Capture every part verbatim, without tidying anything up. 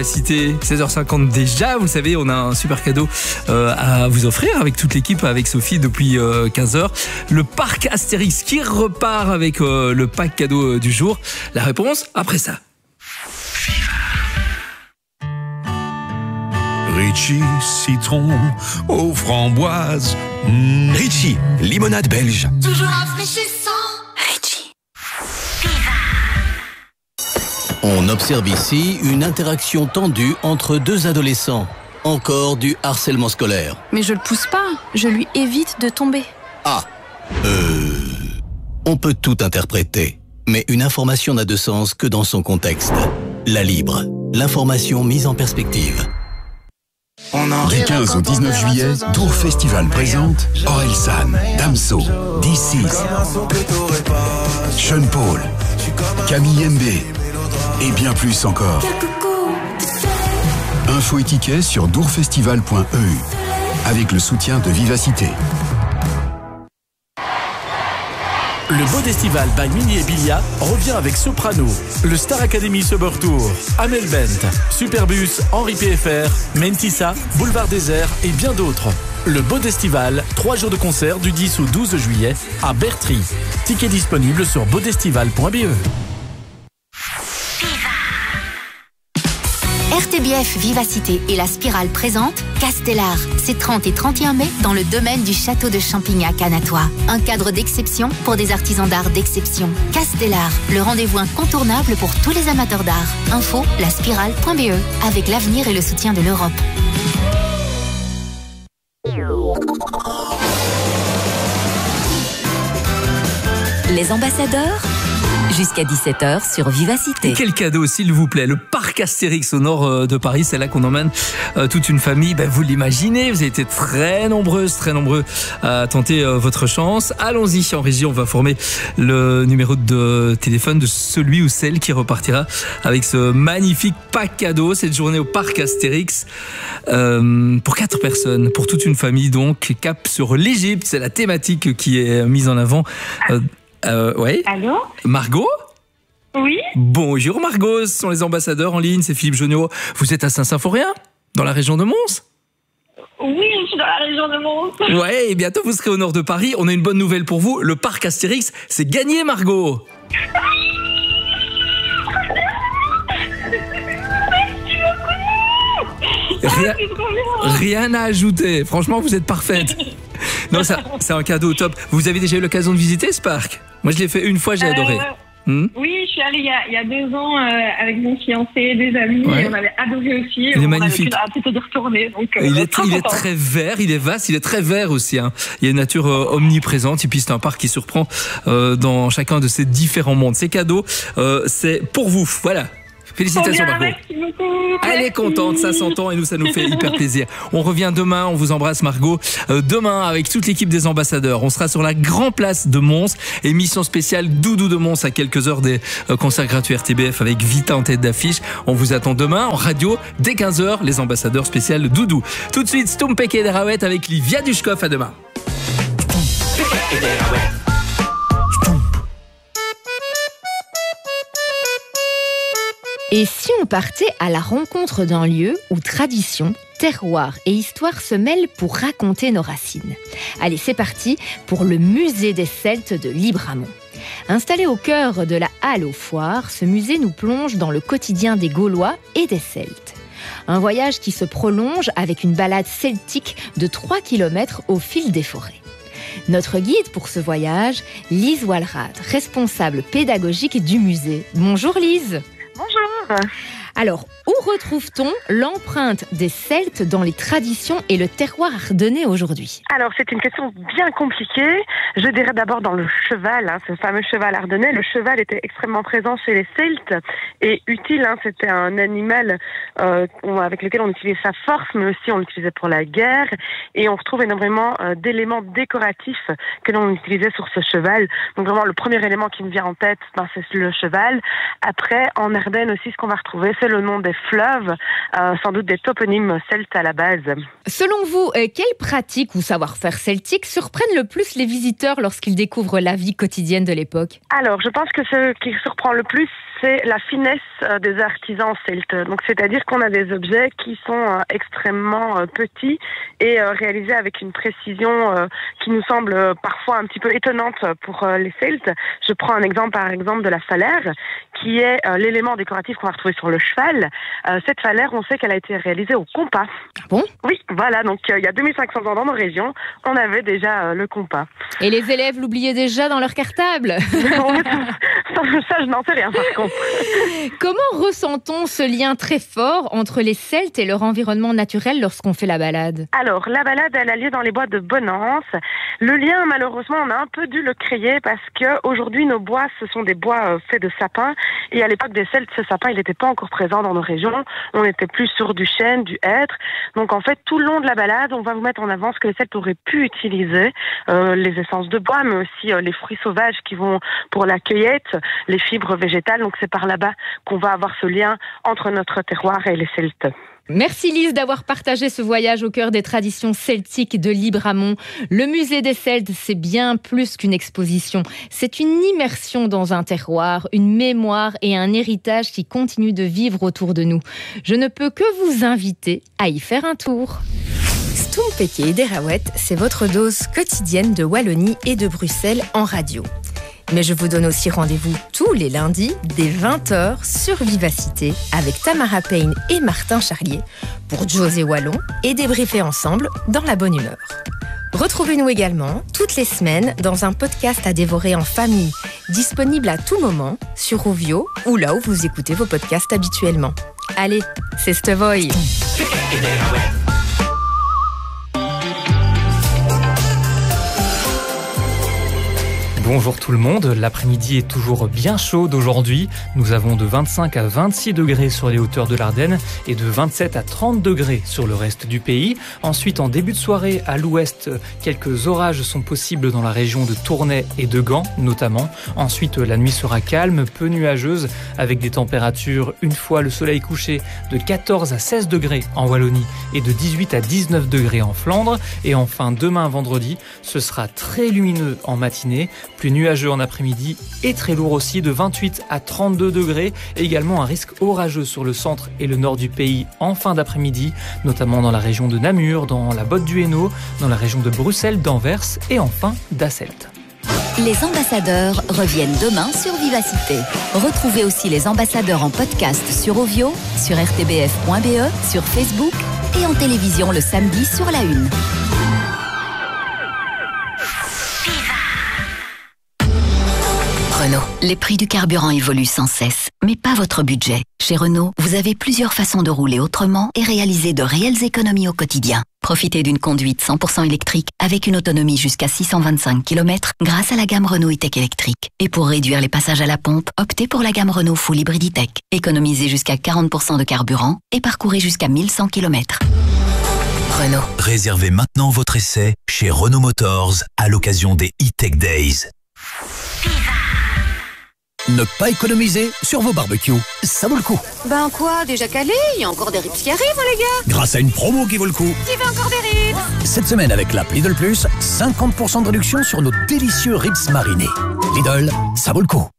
Cité seize heures cinquante déjà, vous savez, on a un super cadeau euh, à vous offrir avec toute l'équipe, avec Sophie depuis euh, quinze heures. Le parc Astérix qui repart avec euh, le pack cadeau du jour. La réponse après ça. Ritchie, citron aux framboises. Mmh. Ritchie, limonade belge. Toujours rafraîchissant. Ritchie. On observe ici une interaction tendue entre deux adolescents. Encore du harcèlement scolaire. Mais je le pousse pas, je lui évite de tomber. Ah, euh... On peut tout interpréter, mais une information n'a de sens que dans son contexte. La Libre, l'information mise en perspective. Du quinze au dix-neuf juillet, Dour Festival présente Orelsan, Damso, D six, Sean Paul, Camille M B et bien plus encore. Infos et tickets sur dourfestival point e u avec le soutien de Vivacité. Le Bodestival by Mini et Bilia revient avec Soprano, le Star Academy Summer Tour, Amel Bent, Superbus, Henri P F R, Mentissa, Boulevard Désert et bien d'autres. Le Bodestival, trois jours de concert du dix au douze juillet à Bertry. Tickets disponibles sur bodestival point b e. R T B F Vivacité et la Spirale présentent Castellar, ces trente et trente et un mai dans le domaine du château de Champignac à Natois. Un cadre d'exception pour des artisans d'art d'exception. Castellar, le rendez-vous incontournable pour tous les amateurs d'art. Info, la spirale point b e, avec l'avenir et le soutien de l'Europe. Les ambassadeurs jusqu'à dix-sept heures sur Vivacité. Et quel cadeau, s'il vous plaît, le parc Astérix au nord de Paris, c'est là qu'on emmène euh, toute une famille. Ben, vous l'imaginez, vous avez été très nombreuses, très nombreux à tenter euh, votre chance. Allons-y, en régie, on va former le numéro de téléphone de celui ou celle qui repartira avec ce magnifique pack cadeau, cette journée au parc Astérix. Euh, pour quatre personnes, pour toute une famille, donc, cap sur l'Égypte, c'est la thématique qui est mise en avant. Euh, Euh, ouais. Allô ? Margot ? Oui ? Bonjour Margot, ce sont les ambassadeurs en ligne, c'est Philippe Jonio. Vous êtes à Saint-Symphorien, dans la région de Mons ? Oui, je suis dans la région de Mons. Ouais, et bientôt vous serez au nord de Paris. On a une bonne nouvelle pour vous, le parc Astérix, c'est gagné Margot. Rien, rien à ajouter, franchement vous êtes parfaite. Non, ça, c'est un cadeau top. Vous avez déjà eu l'occasion de visiter ce parc ? Moi je l'ai fait une fois, j'ai euh, adoré. Hmm oui, je suis allée il y a, il y a deux ans euh, avec mon fiancé, des amis, ouais. Et on avait adoré aussi. Il est on magnifique. On avait d'y retourner. Donc, euh, il est, il est très vert, il est vaste, il est très vert aussi. Hein. Il y a une nature euh, omniprésente et puis c'est un parc qui surprend euh, dans chacun de ces différents mondes. Ces cadeaux, euh, c'est pour vous. Voilà. Félicitations bien, Margot. Merci beaucoup. Elle merci. est contente, ça s'entend et nous ça nous fait hyper plaisir. On revient demain, on vous embrasse Margot. Euh, demain avec toute l'équipe des ambassadeurs, on sera sur la Grand Place de Mons, émission spéciale Doudou de Mons à quelques heures des euh, concerts gratuits R T B F avec Vita en tête d'affiche. On vous attend demain en radio dès quinze heures, les ambassadeurs spéciales Doudou. Tout de suite Stumpek et Derawet avec Livia Dushkov, à demain. Et si on partait à la rencontre d'un lieu où tradition, terroir et histoire se mêlent pour raconter nos racines ? Allez, c'est parti pour le musée des Celtes de Libramont. Installé au cœur de la halle aux foires, ce musée nous plonge dans le quotidien des Gaulois et des Celtes. Un voyage qui se prolonge avec une balade celtique de trois kilomètres au fil des forêts. Notre guide pour ce voyage, Lise Walrad, responsable pédagogique du musée. Bonjour Lise. Bonjour. Alors, où retrouve-t-on l'empreinte des Celtes dans les traditions et le terroir ardennais aujourd'hui ? Alors, c'est une question bien compliquée. Je dirais d'abord dans le cheval, hein, ce fameux cheval ardennais. Le cheval était extrêmement présent chez les Celtes et utile. Hein, c'était un animal euh, avec lequel on utilisait sa force, mais aussi on l'utilisait pour la guerre. Et on retrouve énormément euh, d'éléments décoratifs que l'on utilisait sur ce cheval. Donc vraiment, le premier élément qui me vient en tête, ben, c'est le cheval. Après, en Ardennes aussi, ce qu'on va retrouver, c'est le nom des fleuves, euh, sans doute des toponymes celtes à la base. Selon vous, euh, quelles pratiques ou savoir-faire celtiques surprennent le plus les visiteurs lorsqu'ils découvrent la vie quotidienne de l'époque ? Alors, je pense que ce qui surprend le plus, c'est la finesse euh, des artisans celtes. Donc, c'est-à-dire qu'on a des objets qui sont euh, extrêmement euh, petits et euh, réalisés avec une précision euh, qui nous semble euh, parfois un petit peu étonnante pour euh, les celtes. Je prends un exemple, par exemple, de la falaire, qui est euh, l'élément décoratif qu'on va retrouver sur le cheval. Euh, cette falaire, on sait qu'elle a été réalisée au compas. Ah bon ? Oui, voilà. Donc, euh, il y a deux mille cinq cents ans dans nos régions, on avait déjà euh, le compas. Et les élèves l'oubliaient déjà dans leur cartable. ça, ça, je n'en sais rien, par contre. Comment ressent-on ce lien très fort entre les Celtes et leur environnement naturel lorsqu'on fait la balade ? Alors, la balade, elle a lieu dans les bois de Bonance. Le lien, malheureusement, on a un peu dû le créer parce qu'aujourd'hui, nos bois, ce sont des bois euh, faits de sapins. Et à l'époque des Celtes, ce sapin, il n'était pas encore présent dans nos régions. On était plus sur du chêne, du hêtre. Donc, en fait, tout le long de la balade, on va vous mettre en avant ce que les Celtes auraient pu utiliser. Euh, les essences de bois, mais aussi euh, les fruits sauvages qui vont pour la cueillette, les fibres végétales. Donc, c'est par là-bas qu'on va avoir ce lien entre notre terroir et les Celtes. Merci Lise d'avoir partagé ce voyage au cœur des traditions celtiques de Libramont. Le musée des Celtes, c'est bien plus qu'une exposition. C'est une immersion dans un terroir, une mémoire et un héritage qui continuent de vivre autour de nous. Je ne peux que vous inviter à y faire un tour. Stompeke et Derawet, c'est votre dose quotidienne de Wallonie et de Bruxelles en radio. Mais je vous donne aussi rendez-vous tous les lundis dès vingt heures sur Vivacité avec Tamara Payne et Martin Charlier pour José Wallon et débriefer ensemble dans la bonne humeur. Retrouvez-nous également toutes les semaines dans un podcast à dévorer en famille, disponible à tout moment sur Rovio ou là où vous écoutez vos podcasts habituellement. Allez, c'est Stevoy. Bonjour tout le monde, l'après-midi est toujours bien chaude aujourd'hui. Nous avons de vingt-cinq à vingt-six degrés sur les hauteurs de l'Ardenne et de vingt-sept à trente degrés sur le reste du pays. Ensuite, en début de soirée, à l'ouest, quelques orages sont possibles dans la région de Tournai et de Gand notamment. Ensuite, la nuit sera calme, peu nuageuse, avec des températures, une fois le soleil couché, de quatorze à seize degrés en Wallonie et de dix-huit à dix-neuf degrés en Flandre. Et enfin, demain vendredi, ce sera très lumineux en matinée, plus nuageux en après-midi et très lourd aussi, de vingt-huit à trente-deux degrés. Et également un risque orageux sur le centre et le nord du pays en fin d'après-midi, notamment dans la région de Namur, dans la Botte du Hainaut, dans la région de Bruxelles, d'Anvers et enfin d'Asselt. Les ambassadeurs reviennent demain sur Vivacité. Retrouvez aussi les ambassadeurs en podcast sur Ovio, sur r t b f point b e, sur Facebook et en télévision le samedi sur la Une. Renault. Les prix du carburant évoluent sans cesse, mais pas votre budget. Chez Renault, vous avez plusieurs façons de rouler autrement et réaliser de réelles économies au quotidien. Profitez d'une conduite cent pour cent électrique avec une autonomie jusqu'à six cent vingt-cinq kilomètres grâce à la gamme Renault E-Tech électrique. Et pour réduire les passages à la pompe, optez pour la gamme Renault Full Hybrid E-Tech. Économisez jusqu'à quarante pour cent de carburant et parcourez jusqu'à mille cent kilomètres. Renault. Réservez maintenant votre essai chez Renault Motors à l'occasion des E-Tech Days. Ne pas économiser sur vos barbecues, ça vaut le coup. Ben quoi, déjà calé? Il y a encore des ribs qui arrivent, les gars. Grâce à une promo qui vaut le coup. Qui veut encore des ribs? Cette semaine avec l'app Lidl Plus, cinquante pour cent de réduction sur nos délicieux ribs marinés. Lidl, ça vaut le coup.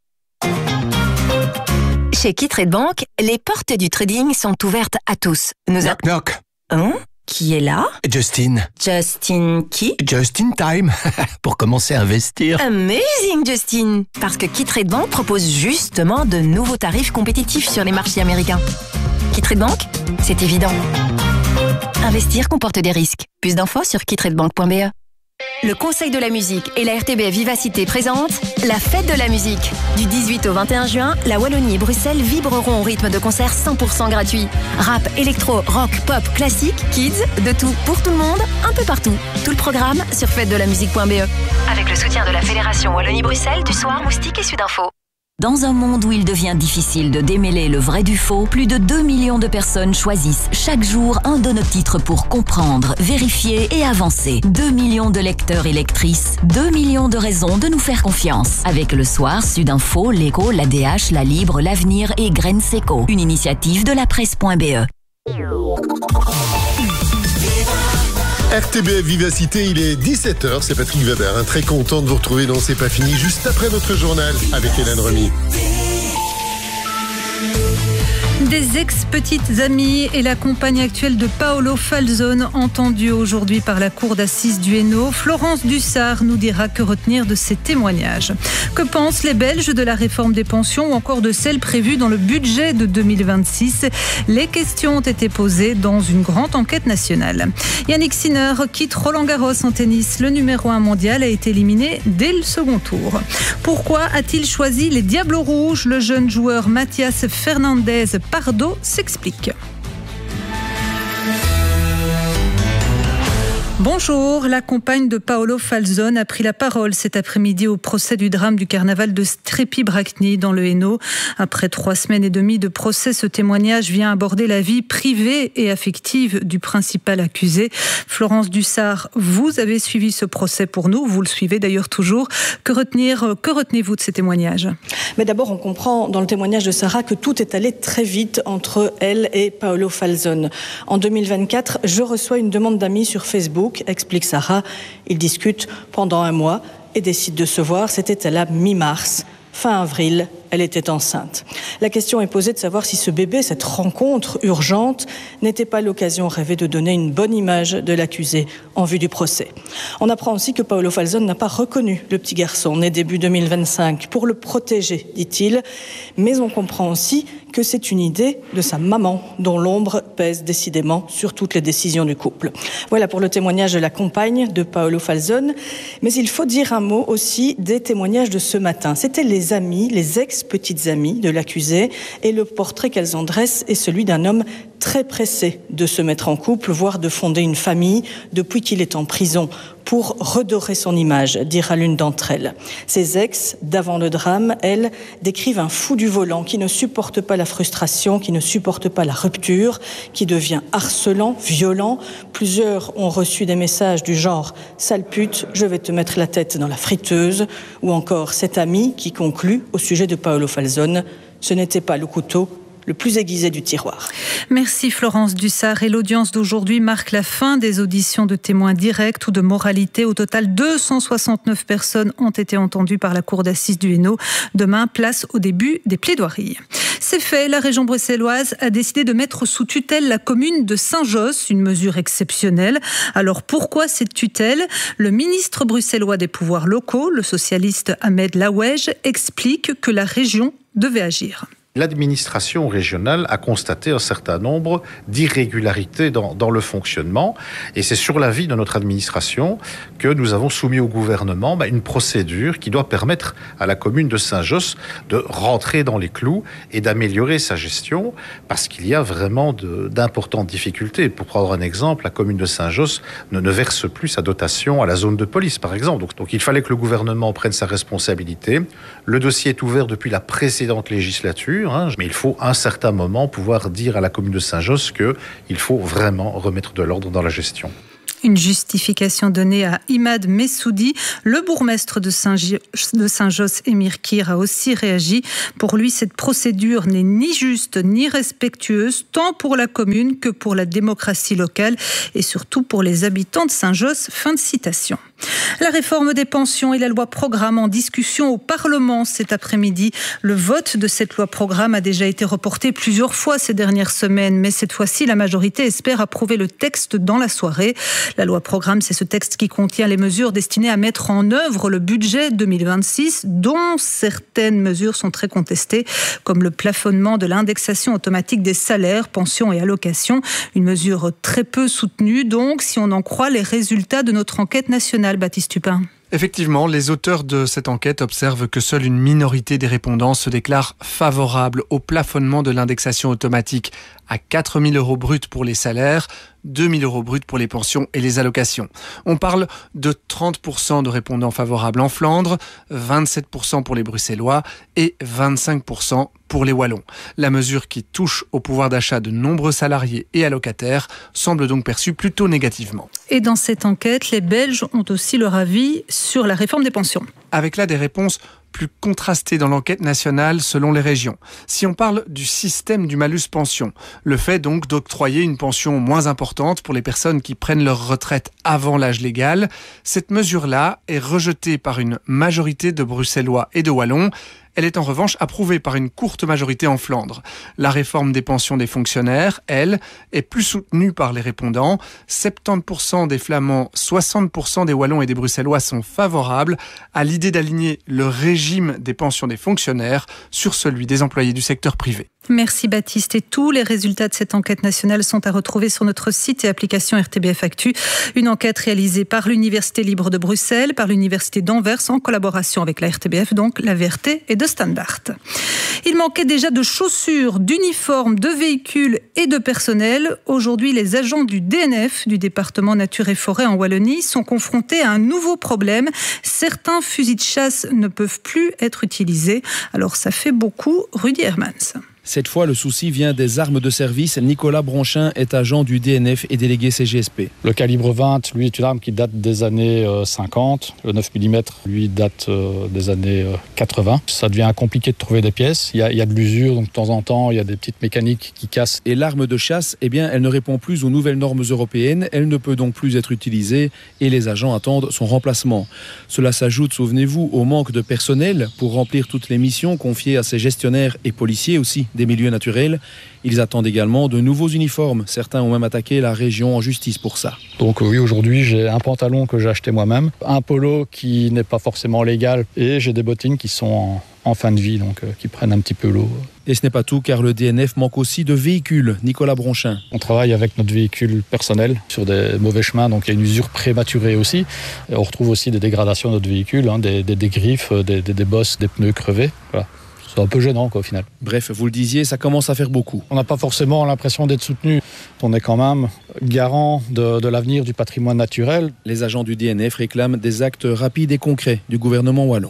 Chez Kitrade Bank, les portes du trading sont ouvertes à tous. Nous knock a... knock. Hein? Qui est là? Justin. Justin qui? Just in time. Pour commencer à investir. Amazing, Justin. Parce que Kitrade Bank propose justement de nouveaux tarifs compétitifs sur les marchés américains. Kitrade Bank, c'est évident. Investir comporte des risques. Plus d'infos sur kittradebank point b e. Le Conseil de la musique et la R T B F Vivacité présentent la fête de la musique. Du dix-huit au vingt et un juin, la Wallonie et Bruxelles vibreront au rythme de concerts cent pour cent gratuits. Rap, électro, rock, pop, classique, kids, de tout pour tout le monde, un peu partout. Tout le programme sur fête de la musique point b e. Avec le soutien de la Fédération Wallonie-Bruxelles, du Soir, Moustique et Sudinfo. Dans un monde où il devient difficile de démêler le vrai du faux, plus de deux millions de personnes choisissent chaque jour un de nos titres pour comprendre, vérifier et avancer. deux millions de lecteurs et lectrices, deux millions de raisons de nous faire confiance. Avec Le Soir, Sudinfo, l'Écho, l'A D H, La Libre, l'Avenir et Graines Seco. Une initiative de la presse point b e. R T B F Vivacité, il est dix-sept heures, c'est Patrick Weber, hein, très content de vous retrouver dans C'est pas fini, juste après votre journal avec Hélène Remy. Des ex-petites amies et la compagne actuelle de Paolo Falzone entendue aujourd'hui par la cour d'assises du Hainaut. Florence Dussart nous dira que retenir de ces témoignages. Que pensent les Belges de la réforme des pensions ou encore de celle prévue dans le budget de deux mille vingt-six? Les questions ont été posées dans une grande enquête nationale. Yannick Sinner quitte Roland-Garros en tennis. Le numéro un mondial a été éliminé dès le second tour. Pourquoi a-t-il choisi les Diables Rouges? Le jeune joueur Mathias Fernandez Pardo s'explique. Bonjour, la compagne de Paolo Falzone a pris la parole cet après-midi au procès du drame du carnaval de Strépy-Bracny dans le Hainaut. Après trois semaines et demie de procès, ce témoignage vient aborder la vie privée et affective du principal accusé. Florence Dussart, vous avez suivi ce procès pour nous, vous le suivez d'ailleurs toujours. Que retenir, que retenez-vous de ces témoignages? Mais d'abord, on comprend dans le témoignage de Sarah que tout est allé très vite entre elle et Paolo Falzone. En deux mille vingt-quatre, je reçois une demande d'amis sur Facebook, explique Sarah. Ils discutent pendant un mois et décident de se voir. C'était à la mi-mars. Fin avril, elle était enceinte. La question est posée de savoir si ce bébé, cette rencontre urgente, n'était pas l'occasion rêvée de donner une bonne image de l'accusé en vue du procès. On apprend aussi que Paolo Falzone n'a pas reconnu le petit garçon né début deux mille vingt-cinq pour le protéger, dit-il. Mais on comprend aussi que c'est une idée de sa maman dont l'ombre pèse décidément sur toutes les décisions du couple. Voilà pour le témoignage de la compagne de Paolo Falzone. Mais il faut dire un mot aussi des témoignages de ce matin. C'était les amis, les ex-petites amies de l'accusé, et le portrait qu'elles en dressent est celui d'un homme très pressé de se mettre en couple, voire de fonder une famille depuis qu'il est en prison pour redorer son image, dira l'une d'entre elles. Ses ex, d'avant le drame, elles, décrivent un fou du volant qui ne supporte pas la frustration, qui ne supporte pas la rupture, qui devient harcelant, violent. Plusieurs ont reçu des messages du genre « sale pute, je vais te mettre la tête dans la friteuse » ou encore cet ami qui conclut au sujet de Paolo Falzone « ce n'était pas le couteau le plus aiguisé du tiroir ». Merci Florence Dussart. Et l'audience d'aujourd'hui marque la fin des auditions de témoins directs ou de moralité. Au total, deux cent soixante-neuf personnes ont été entendues par la cour d'assises du Hainaut. Demain, place au début des plaidoiries. C'est fait, la région bruxelloise a décidé de mettre sous tutelle la commune de Saint-Josse, une mesure exceptionnelle. Alors pourquoi cette tutelle? Le ministre bruxellois des pouvoirs locaux, le socialiste Ahmed Laouej, explique que la région devait agir. L'administration régionale a constaté un certain nombre d'irrégularités dans, dans le fonctionnement, et c'est sur l'avis de notre administration que nous avons soumis au gouvernement bah, une procédure qui doit permettre à la commune de Saint-Josse de rentrer dans les clous et d'améliorer sa gestion, parce qu'il y a vraiment de, d'importantes difficultés. Pour prendre un exemple, la commune de Saint-Josse ne, ne verse plus sa dotation à la zone de police, par exemple. Donc, donc il fallait que le gouvernement prenne sa responsabilité. Le dossier est ouvert depuis la précédente législature, mais il faut à un certain moment pouvoir dire à la commune de Saint-Josse qu'il faut vraiment remettre de l'ordre dans la gestion. Une justification donnée à Imad Messoudi. Le bourgmestre de Saint-Josse, Émir Kir, a aussi réagi. Pour lui, cette procédure n'est ni juste ni respectueuse, tant pour la commune que pour la démocratie locale et surtout pour les habitants de Saint-Josse. Fin de citation. La réforme des pensions et la loi programme en discussion au Parlement cet après-midi. Le vote de cette loi programme a déjà été reporté plusieurs fois ces dernières semaines, mais cette fois-ci, la majorité espère approuver le texte dans la soirée. La loi programme, c'est ce texte qui contient les mesures destinées à mettre en œuvre le budget deux mille vingt-six, dont certaines mesures sont très contestées, comme le plafonnement de l'indexation automatique des salaires, pensions et allocations. Une mesure très peu soutenue, donc, si on en croit les résultats de notre enquête nationale. Baptiste Tupin. Effectivement, les auteurs de cette enquête observent que seule une minorité des répondants se déclare favorable au plafonnement de l'indexation automatique à quatre mille euros bruts pour les salaires, deux mille euros bruts pour les pensions et les allocations. On parle de trente pour cent de répondants favorables en Flandre, vingt-sept pour cent pour les Bruxellois et vingt-cinq pour cent pour les Wallons. La mesure qui touche au pouvoir d'achat de nombreux salariés et allocataires semble donc perçue plutôt négativement. Et dans cette enquête, les Belges ont aussi leur avis sur la réforme des pensions. Avec là des réponses plus contrastées dans l'enquête nationale selon les régions. Si on parle du système du malus pension, le fait donc d'octroyer une pension moins importante pour les personnes qui prennent leur retraite avant l'âge légal, cette mesure-là est rejetée par une majorité de Bruxellois et de Wallons. Elle est en revanche approuvée par une courte majorité en Flandre. La réforme des pensions des fonctionnaires, elle, est plus soutenue par les répondants. soixante-dix pour cent des Flamands, soixante pour cent des Wallons et des Bruxellois sont favorables à l'idée d'aligner le régime des pensions des fonctionnaires sur celui des employés du secteur privé. Merci Baptiste. Et tous les résultats de cette enquête nationale sont à retrouver sur notre site et application R T B F Actu. Une enquête réalisée par l'Université libre de Bruxelles, par l'Université d'Anvers, en collaboration avec la R T B F, donc la V R T et de Standard. Il manquait déjà de chaussures, d'uniformes, de véhicules et de personnel. Aujourd'hui, les agents du D N F, du département Nature et Forêt en Wallonie, sont confrontés à un nouveau problème. Certains fusils de chasse ne peuvent plus être utilisés. Alors ça fait beaucoup. Rudy Hermans. Cette fois, le souci vient des armes de service. Nicolas Bronchin est agent du D N F et délégué C G S P. Le calibre vingt, lui, est une arme qui date des années cinquante. Le neuf millimètres, lui, date des années quatre-vingts. Ça devient compliqué de trouver des pièces. Il y a, il y a de l'usure, donc de temps en temps, il y a des petites mécaniques qui cassent. Et l'arme de chasse, eh bien, elle ne répond plus aux nouvelles normes européennes. Elle ne peut donc plus être utilisée et les agents attendent son remplacement. Cela s'ajoute, souvenez-vous, au manque de personnel pour remplir toutes les missions confiées à ces gestionnaires et policiers aussi des milieux naturels. Ils attendent également de nouveaux uniformes. Certains ont même attaqué la région en justice pour ça. Donc oui, aujourd'hui, j'ai un pantalon que j'ai acheté moi-même, un polo qui n'est pas forcément légal et j'ai des bottines qui sont en, en fin de vie, donc euh, qui prennent un petit peu l'eau. Et ce n'est pas tout, car le D N F manque aussi de véhicules. Nicolas Bronchin. On travaille avec notre véhicule personnel sur des mauvais chemins, donc il y a une usure prématurée aussi. Et on retrouve aussi des dégradations de notre véhicule, hein, des, des, des griffes, des, des, des bosses, des pneus crevés. Voilà. C'est un peu gênant, quoi, au final. Bref, vous le disiez, ça commence à faire beaucoup. On n'a pas forcément l'impression d'être soutenu. On est quand même garant de, de l'avenir du patrimoine naturel. Les agents du D N F réclament des actes rapides et concrets du gouvernement wallon.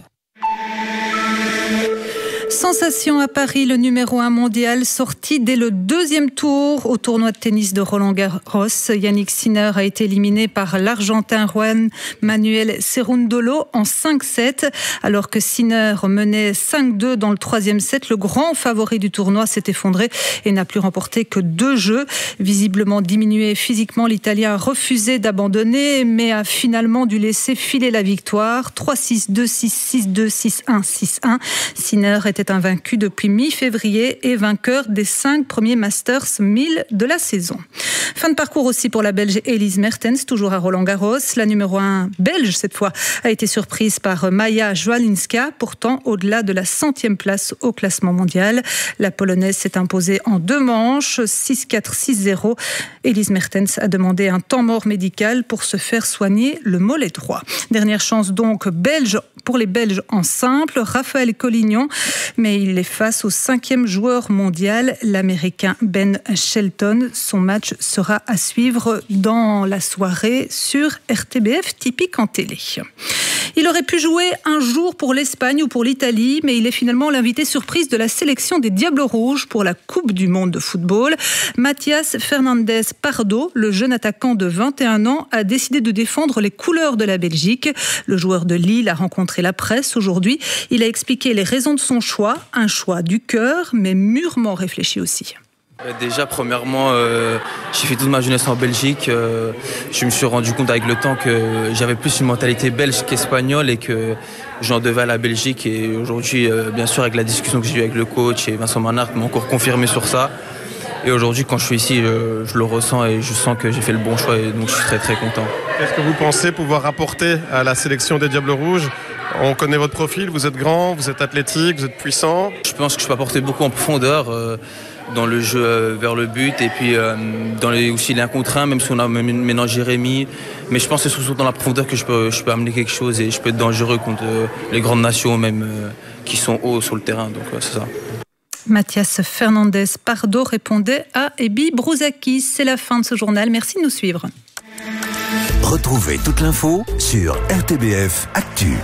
Sensation à Paris, le numéro un mondial sorti dès le deuxième tour au tournoi de tennis de Roland-Garros. Yannick Sinner a été éliminé par l'Argentin Juan Manuel Cerundolo en cinq sept. Alors que Sinner menait cinq deux dans le troisième set, le grand favori du tournoi s'est effondré et n'a plus remporté que deux jeux. Visiblement diminué physiquement, l'Italien a refusé d'abandonner mais a finalement dû laisser filer la victoire. trois six, deux six, six deux, six un, six un. Sinner était invaincu depuis mi-février et vainqueur des cinq premiers Masters mille de la saison. Fin de parcours aussi pour la Belge Elise Mertens, toujours à Roland-Garros. La numéro un belge, cette fois, a été surprise par Maja Zwalinska, pourtant au-delà de la centième place au classement mondial. La Polonaise s'est imposée en deux manches, six quatre, six zéro. Elise Mertens a demandé un temps mort médical pour se faire soigner le mollet droit. Dernière chance donc belge pour les Belges en simple, Raphaël Collignon, mais il est face au cinquième joueur mondial, l'Américain Ben Shelton. Son match sera à suivre dans la soirée sur R T B F, typique en télé. Il aurait pu jouer un jour pour l'Espagne ou pour l'Italie, mais il est finalement l'invité surprise de la sélection des Diables Rouges pour la Coupe du Monde de football. Mathias Fernandez Pardo, le jeune attaquant de vingt et un ans, a décidé de défendre les couleurs de la Belgique. Le joueur de Lille a rencontré la presse aujourd'hui. Il a expliqué les raisons de son choix, un choix du cœur, mais mûrement réfléchi aussi. Déjà, premièrement, euh, j'ai fait toute ma jeunesse en Belgique. Euh, je me suis rendu compte avec le temps que j'avais plus une mentalité belge qu'espagnole et que j'en devais à la Belgique. Et aujourd'hui, euh, bien sûr, avec la discussion que j'ai eue avec le coach et Vincent Manhart m'a encore confirmé sur ça. Et aujourd'hui, quand je suis ici, je, je le ressens et je sens que j'ai fait le bon choix et donc je suis très très content. Qu'est-ce que vous pensez pouvoir apporter à la sélection des Diables Rouges ? On connaît votre profil, vous êtes grand, vous êtes athlétique, vous êtes puissant. Je pense que je peux apporter beaucoup en profondeur euh, dans le jeu euh, vers le but et puis euh, dans les, aussi l'un contre un, même si on a maintenant Jérémy. Mais je pense que c'est surtout dans la profondeur que je peux, je peux amener quelque chose et je peux être dangereux contre euh, les grandes nations même euh, qui sont hauts sur le terrain. Donc euh, c'est ça. Mathias Fernandez Pardo répondait à Ebi Brouzakis. C'est la fin de ce journal. Merci de nous suivre. Retrouvez toute l'info sur R T B F Actu.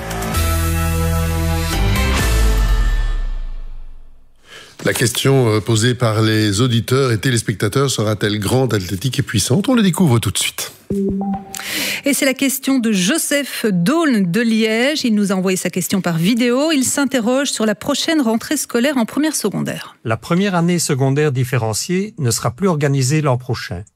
La question posée par les auditeurs et téléspectateurs sera-t-elle grande, athlétique et puissante ? On le découvre tout de suite. Et c'est la question de Joseph Daulne de Liège. Il nous a envoyé sa question par vidéo. Il s'interroge sur la prochaine rentrée scolaire en première secondaire. La première année secondaire différenciée ne sera plus organisée l'an prochain.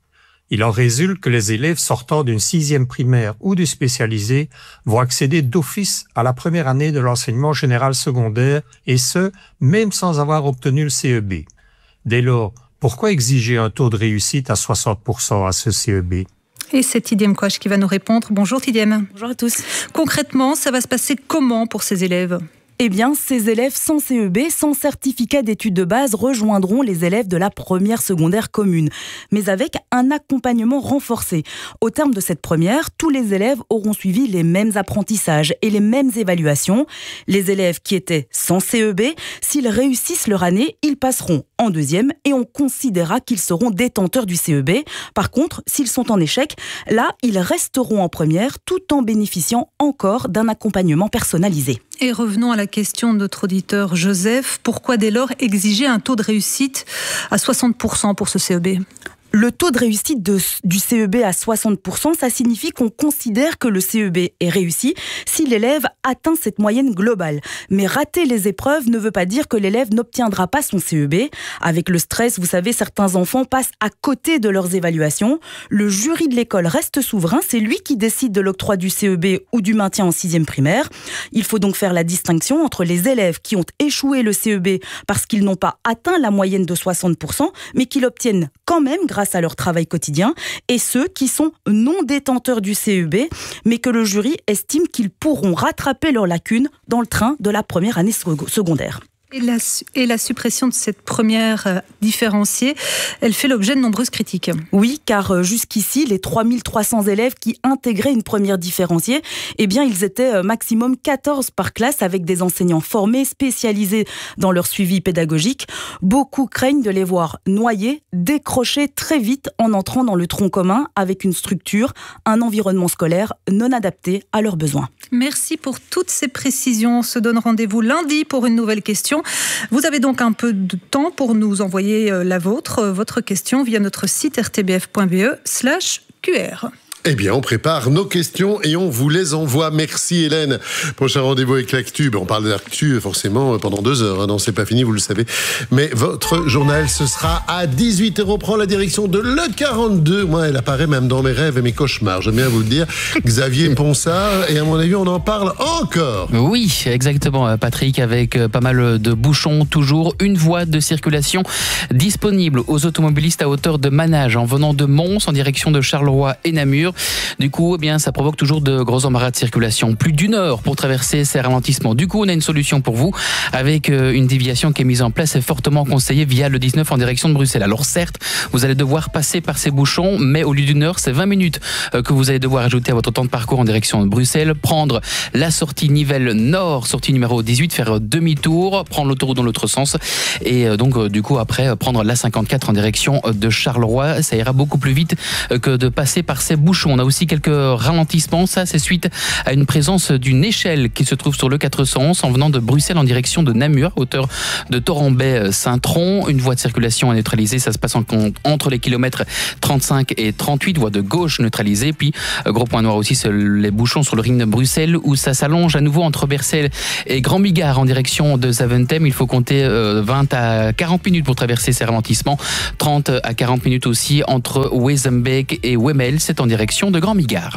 Il en résulte que les élèves sortant d'une sixième primaire ou du spécialisé vont accéder d'office à la première année de l'enseignement général secondaire, et ce, même sans avoir obtenu le C E B. Dès lors, pourquoi exiger un taux de réussite à soixante pour cent à ce C E B ? Et c'est Tidiem Coche qui va nous répondre. Bonjour Tidiem. Bonjour à tous. Concrètement, ça va se passer comment pour ces élèves ? Eh bien, ces élèves sans C E B, sans certificat d'études de base, rejoindront les élèves de la première secondaire commune, mais avec un accompagnement renforcé. Au terme de cette première, tous les élèves auront suivi les mêmes apprentissages et les mêmes évaluations. Les élèves qui étaient sans C E B, s'ils réussissent leur année, ils passeront en deuxième et on considérera qu'ils seront détenteurs du C E B. Par contre, s'ils sont en échec, là, ils resteront en première tout en bénéficiant encore d'un accompagnement personnalisé. Et revenons à la question de notre auditeur Joseph. Pourquoi dès lors exiger un taux de réussite à soixante pour cent pour ce C E B ? Le taux de réussite de, du C E B à soixante pour cent, ça signifie qu'on considère que le C E B est réussi si l'élève atteint cette moyenne globale. Mais rater les épreuves ne veut pas dire que l'élève n'obtiendra pas son C E B. Avec le stress, vous savez, certains enfants passent à côté de leurs évaluations. Le jury de l'école reste souverain, c'est lui qui décide de l'octroi du C E B ou du maintien en sixième primaire. Il faut donc faire la distinction entre les élèves qui ont échoué le C E B parce qu'ils n'ont pas atteint la moyenne de soixante pour cent, mais qui l'obtiennent quand même grâce à leur travail quotidien, et ceux qui sont non détenteurs du C E B, mais que le jury estime qu'ils pourront rattraper leurs lacunes dans le train de la première année secondaire. Et la, et la suppression de cette première euh, différenciée, elle fait l'objet de nombreuses critiques. Oui, car euh, jusqu'ici, les trois mille trois cents élèves qui intégraient une première différenciée, eh bien, ils étaient euh, maximum quatorze par classe avec des enseignants formés, spécialisés dans leur suivi pédagogique. Beaucoup craignent de les voir noyer, décrocher très vite en entrant dans le tronc commun avec une structure, un environnement scolaire non adapté à leurs besoins. Merci pour toutes ces précisions. On se donne rendez-vous lundi pour une nouvelle question. Vous avez donc un peu de temps pour nous envoyer la vôtre, votre question via notre site r t b f point b e slash q r. Eh bien, on prépare nos questions et on vous les envoie. Merci Hélène. Prochain rendez-vous avec l'actu. On parle de l'actu forcément pendant deux heures. Non, c'est pas fini, vous le savez. Mais votre journal, ce sera à dix-huit heures. On prend la direction de l'E quarante-deux. Moi, elle apparaît même dans mes rêves et mes cauchemars. J'aime bien vous le dire. Xavier Ponsard. Et à mon avis, on en parle encore. Oui, exactement, Patrick, avec pas mal de bouchons. Toujours une voie de circulation disponible aux automobilistes à hauteur de Manage en venant de Mons en direction de Charleroi et Namur. Du coup, eh bien, ça provoque toujours de gros embarras de circulation. Plus d'une heure pour traverser ces ralentissements. Du coup, on a une solution pour vous avec une déviation qui est mise en place et fortement conseillée via le dix-neuf en direction de Bruxelles. Alors certes, vous allez devoir passer par ces bouchons, mais au lieu d'une heure, c'est vingt minutes que vous allez devoir ajouter à votre temps de parcours en direction de Bruxelles. Prendre la sortie Nivelles Nord, sortie numéro dix-huit, faire demi-tour, prendre l'autoroute dans l'autre sens et donc du coup après prendre la cinquante-quatre en direction de Charleroi. Ça ira beaucoup plus vite que de passer par ces bouchons. On a aussi quelques ralentissements, ça c'est suite à une présence d'une échelle qui se trouve sur le quatre cent onze en venant de Bruxelles en direction de Namur, hauteur de Torrambay-Saint-Tron. Une voie de circulation à neutraliser, ça se passe en, entre les kilomètres trente-cinq et trente-huit, voie de gauche neutralisée. Puis gros point noir aussi, c'est les bouchons sur le ring de Bruxelles où ça s'allonge à nouveau entre Bercel et Grand Bigard en direction de Zaventem. Il faut compter vingt à quarante minutes pour traverser ces ralentissements, trente à quarante minutes aussi entre Wezenbeek et Wemmel, c'est en direction de Grand Bigard.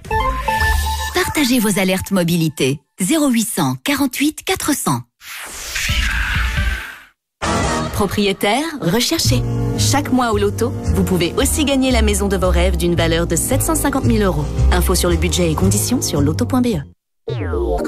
Partagez vos alertes mobilité. zéro huit cent quarante-huit quatre cents. Propriétaire, recherchez. Chaque mois au loto, vous pouvez aussi gagner la maison de vos rêves d'une valeur de sept cent cinquante mille euros. Info sur le budget et conditions sur loto point b e.